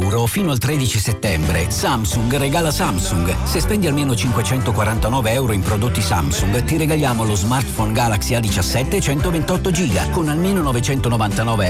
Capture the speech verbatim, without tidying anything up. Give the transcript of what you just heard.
euro fino al tredici settembre. Samsung regala Samsung. Se spendi almeno cinquecentoquarantanove euro in prodotti Samsung, ti regaliamo lo smartphone Galaxy A diciassette centoventotto giga con almeno novecentonovantanove